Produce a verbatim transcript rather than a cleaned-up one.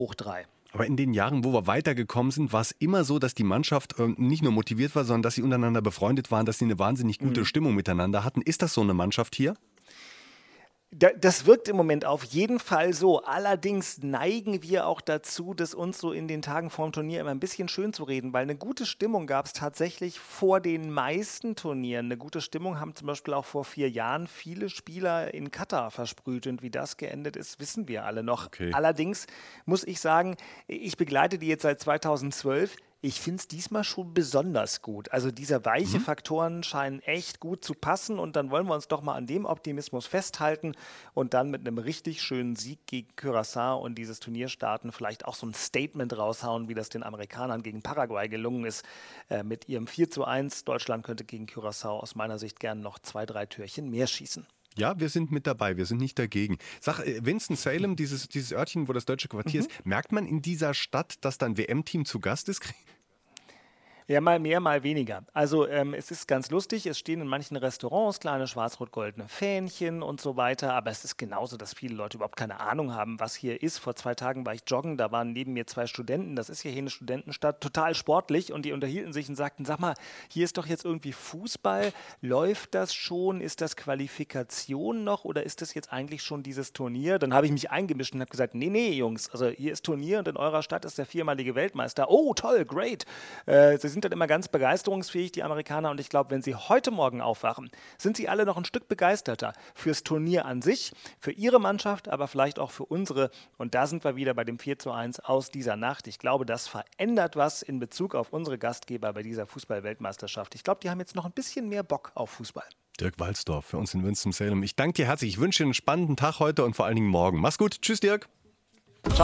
hoch drei. Aber in den Jahren, wo wir weitergekommen sind, war es immer so, dass die Mannschaft ähm, nicht nur motiviert war, sondern dass sie untereinander befreundet waren, dass sie eine wahnsinnig gute Mhm. Stimmung miteinander hatten. Ist das so eine Mannschaft hier? Da- Das wirkt im Moment auf jeden Fall so. Allerdings neigen wir auch dazu, das uns so in den Tagen vorm Turnier immer ein bisschen schön zu reden, weil eine gute Stimmung gab es tatsächlich vor den meisten Turnieren. Eine gute Stimmung haben zum Beispiel auch vor vier Jahren viele Spieler in Katar versprüht. Und wie das geendet ist, wissen wir alle noch. Okay. Allerdings muss ich sagen, ich begleite die jetzt seit zweitausendzwölf. Ich finde es diesmal schon besonders gut. Also diese weiche Faktoren scheinen echt gut zu passen und dann wollen wir uns doch mal an dem Optimismus festhalten und dann mit einem richtig schönen Sieg gegen Curaçao und dieses Turnier starten, vielleicht auch so ein Statement raushauen, wie das den Amerikanern gegen Paraguay gelungen ist, äh, mit ihrem vier zu eins. Deutschland könnte gegen Curaçao aus meiner Sicht gern noch zwei, drei Türchen mehr schießen. Ja, wir sind mit dabei, wir sind nicht dagegen. Sag, äh, Winston-Salem, dieses, dieses Örtchen, wo das deutsche Quartier ist, merkt man in dieser Stadt, dass da ein W M-Team zu Gast ist? Ja, mal mehr, mal weniger. Also ähm, es ist ganz lustig, es stehen in manchen Restaurants kleine schwarz-rot-goldene Fähnchen und so weiter, aber es ist genauso, dass viele Leute überhaupt keine Ahnung haben, was hier ist. Vor zwei Tagen war ich joggen, da waren neben mir zwei Studenten, das ist ja hier eine Studentenstadt, total sportlich und die unterhielten sich und sagten, sag mal, hier ist doch jetzt irgendwie Fußball, läuft das schon, ist das Qualifikation noch oder ist das jetzt eigentlich schon dieses Turnier? Dann habe ich mich eingemischt und habe gesagt, nee, nee, Jungs, also hier ist Turnier und in eurer Stadt ist der viermalige Weltmeister. Oh, toll, great. Äh, sie sind dann immer ganz begeisterungsfähig, die Amerikaner. Und ich glaube, wenn sie heute Morgen aufwachen, sind sie alle noch ein Stück begeisterter fürs Turnier an sich, für ihre Mannschaft, aber vielleicht auch für unsere. Und da sind wir wieder bei dem vier zu eins aus dieser Nacht. Ich glaube, das verändert was in Bezug auf unsere Gastgeber bei dieser Fußball-Weltmeisterschaft. Ich glaube, die haben jetzt noch ein bisschen mehr Bock auf Fußball. Dirk Walzdorf für uns in Winston-Salem. Ich danke dir herzlich. Ich wünsche dir einen spannenden Tag heute und vor allen Dingen morgen. Mach's gut. Tschüss, Dirk.